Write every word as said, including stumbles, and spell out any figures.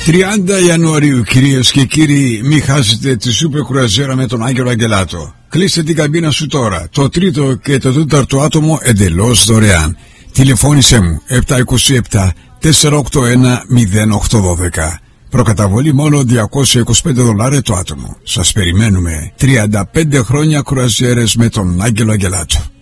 τριάντα Ιανουαρίου, κυρίες και κύριοι, μην χάσετε τη σούπερ κρουαζιέρα με τον Άγγελο Αγγελάτο. Κλείστε την καμπίνα σου τώρα. Το τρίτο και το τέταρτο άτομο εντελώς δωρεάν. Τηλεφώνησέ μου επτά είκοσι επτά τετρακόσια ογδόντα ένα μηδέν οκτώ δώδεκα. Προκαταβολή μόνο διακόσια είκοσι πέντε δολάρια το άτομο. Σας περιμένουμε. τριάντα πέντε χρόνια κρουαζιέρες με τον Άγγελο Αγγελάτο.